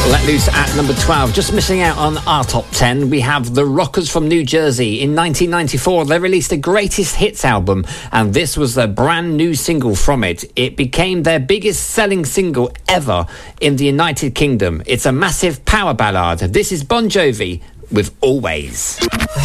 Let Loose at number 12. Just missing out on our top 10, we have The Rockers from New Jersey. In 1994, they released a greatest hits album, and this was their brand new single from it. It became their biggest selling single ever in the United Kingdom. It's a massive power ballad. This is Bon Jovi with Always.